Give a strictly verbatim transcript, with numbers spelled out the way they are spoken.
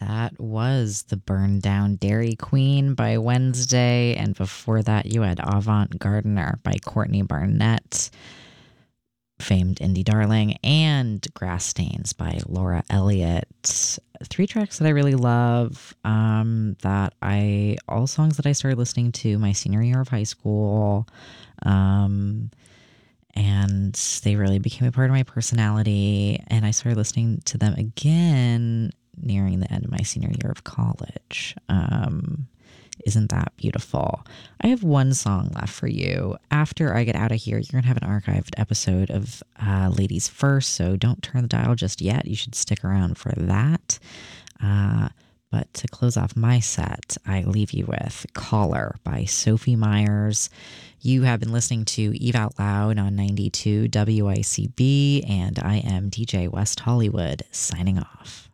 That was the Burned Down Dairy Queen by Wednesday. And before that, you had Avant Gardener by Courtney Barnett, famed indie darling, and Grass Stains by Laura Elliott. Three tracks that I really love. Um, that I all songs that I started listening to my senior year of high school. Um, and they really became a part of my personality. And I started listening to them again nearing the end of my senior year of college. Um, isn't that beautiful? I have one song left for you. After I get out of here, you're going to have an archived episode of uh, Ladies First, so don't turn the dial just yet. You should stick around for that. Uh, but to close off my set, I leave you with Caller by Sophie Myers. You have been listening to Eve Out Loud on ninety-two W I C B, and I am D J West Hollywood, signing off.